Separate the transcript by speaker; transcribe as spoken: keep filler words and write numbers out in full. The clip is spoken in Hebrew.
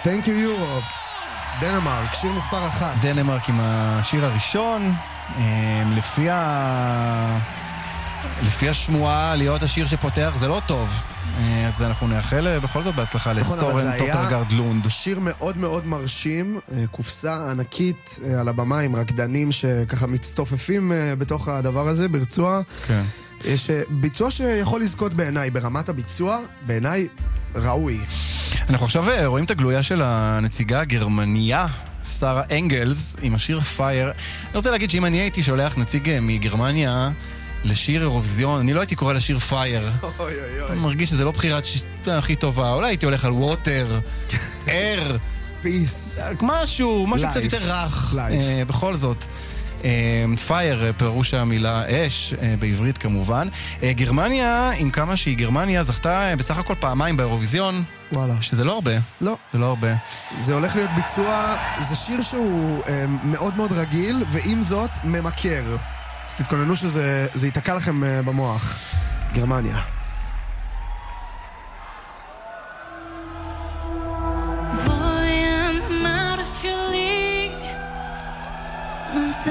Speaker 1: Thank you Europe, דנמרק, שיר מספר אחת.
Speaker 2: דנמרק עם השיר הראשון, לפי ה... לפי השמועה להיות השיר שפותח זה לא טוב, אז אנחנו נאחל בכל זאת בהצלחה לסורן טופרגרד לונד.
Speaker 1: שיר מאוד מאוד מרשים, קופסה ענקית על הבמה עם רקדנים שככה מצטופפים בתוך הדבר הזה ברצועה.
Speaker 2: כן.
Speaker 1: ביצוע שיכול לזכות בעיניי, ברמת הביצוע, בעיניי ראוי.
Speaker 2: אנחנו עכשיו רואים את הגלויה של הנציגה הגרמניה, שרה אנגלס, עם השיר פייר. אני רוצה להגיד שאם אני הייתי שולח נציג מגרמניה לשיר אירוויזיון, אני לא הייתי קורא לשיר פייר. אני מרגיש שזה לא בחירת הכי טובה. אולי הייתי הולך על ווטר, אר,
Speaker 1: פיס,
Speaker 2: משהו, משהו קצת יותר רך. בכל זאת. פייר, פירוש המילה אש, בעברית כמובן. גרמניה, עם כמה שהיא גרמניה, זכתה בסך הכל פעמיים באירוויזיון.
Speaker 1: וואלה.
Speaker 2: שזה לא הרבה.
Speaker 1: לא.
Speaker 2: זה לא הרבה.
Speaker 1: זה הולך להיות ביצוע, זה שיר שהוא מאוד מאוד רגיל, ועם זאת ממכר. אז תתכוננו שזה ייתקע לכם במוח. גרמניה.